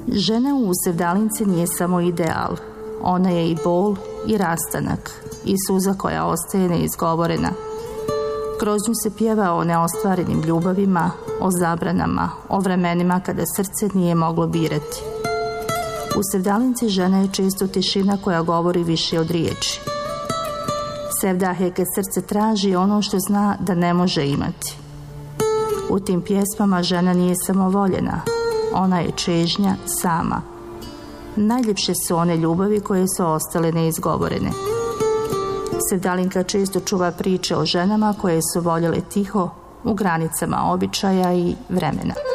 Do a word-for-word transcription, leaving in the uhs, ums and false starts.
Žena u Sevdalinci nije samo ideal, ona je i bol i rastanak i suza koja ostaje neizgovorena. Kroz nju se pjeva o neostvarenim ljubavima, o zabranama, o vremenima kada srce nije moglo birati. U Sevdalinci žena je često tišina koja govori više od riječi. Sevdah je kad srce traži ono što zna da ne može imati. U tim pjesmama žena nije samo voljena, ona je čežnja sama. Najljepše su one ljubavi koje su ostale neizgovorene. Sevdalinka često čuva priče o ženama koje su voljele tiho u granicama običaja i vremena.